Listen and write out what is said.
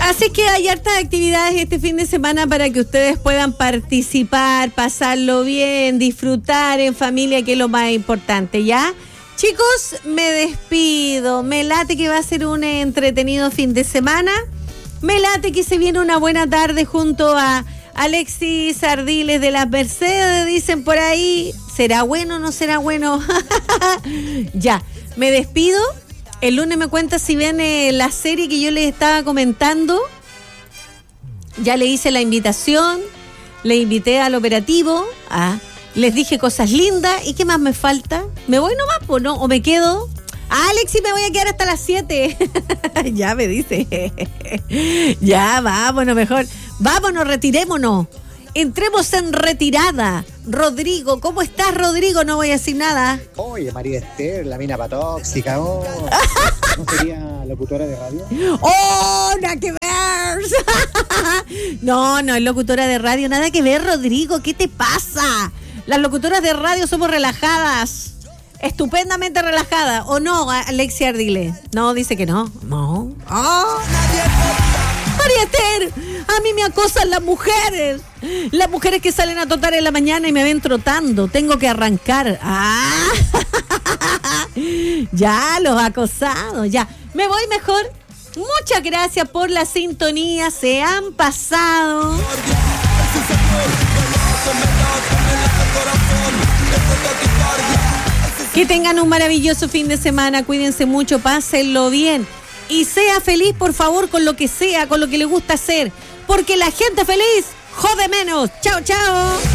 Así que hay hartas actividades este fin de semana para que ustedes puedan participar, pasarlo bien, disfrutar en familia, que es lo más importante, ¿ya? Chicos, me despido. Me late que va a ser un entretenido fin de semana. Me late que se viene una buena tarde junto a Alexis Ardiles de las Mercedes, dicen por ahí. ¿Será bueno o no será bueno? Ya, me despido. El lunes me cuenta si viene la serie que yo les estaba comentando. Ya le hice la invitación, le invité al operativo, les dije cosas lindas. ¿Y qué más me falta? ¿Me voy nomás, pues, no? ¿O me quedo? Alexis, me voy a quedar hasta las 7. Ya me dice. Ya, vámonos mejor. Vámonos, retirémonos. Entremos en retirada. Rodrigo, ¿cómo estás, Rodrigo? No voy a decir nada. Oye, María Esther, la mina patóxica, ¿no sería locutora de radio? ¡Oh, nada que ver! No, es locutora de radio, nada que ver, Rodrigo, ¿qué te pasa? Las locutoras de radio somos relajadas, estupendamente relajadas, ¿o no, Alexia Ardile? No, dice que no. No. ¡Oh! María Esther, a mí me acosan las mujeres que salen a trotar en la mañana y me ven trotando, tengo que arrancar. Ya, los acosados, ya, me voy mejor. Muchas gracias por la sintonía, se han pasado. Que tengan un maravilloso fin de semana, cuídense mucho, pásenlo bien. Y sea feliz, por favor, con lo que sea, con lo que le gusta hacer. Porque la gente feliz jode menos. Chao, chao.